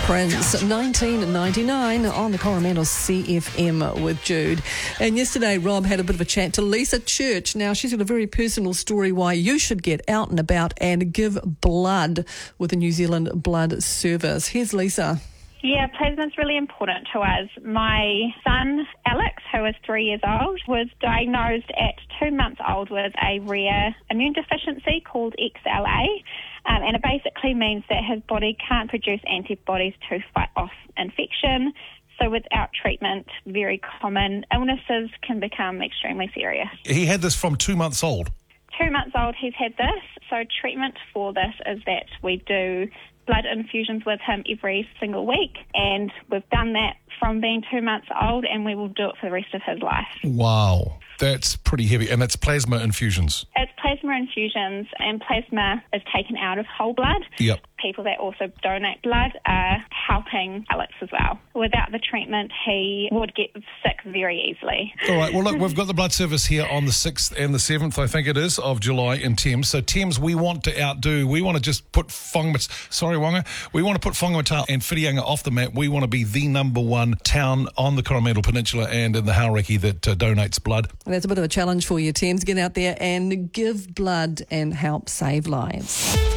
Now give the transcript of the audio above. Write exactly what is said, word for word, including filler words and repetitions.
Prince, nineteen ninety-nine on the Coromandel C F M with Jude. And yesterday, Rob had a bit of a chat to Lisa Church. Now, she's got a very personal story why you should get out and about and give blood with the New Zealand Blood Service. Here's Lisa. Yeah, plasma's really important to us. My son, Alex, who is three years old, was diagnosed at two months old with a rare immune deficiency called X L A. Um, and it basically means that his body can't produce antibodies to fight off infection. So without treatment, very common illnesses can become extremely serious. He had this from two months old? Two months old, he's had this. So treatment for this is that we do blood infusions with him every single week. And we've done that from being two months old, and we will do it for the rest of his life. Wow. That's pretty heavy. And that's plasma infusions? It's plasma infusions, and plasma is taken out of whole blood. Yep. People that also donate blood are helping Alex as well. Without the treatment, he would get sick very easily. All right. Well, look, we've got the blood service here on the sixth and the seventh, I think it is, of July in Thames. So Thames, we want to outdo, we want to just put Whangamata, sorry, Wanga, we want to put Whangamata and Whitianga off the map. We want to be the number one town on the Coromandel Peninsula and in the Hauraki that uh, donates blood. That's a bit of a challenge for you, Thames. Get out there and give blood and help save lives.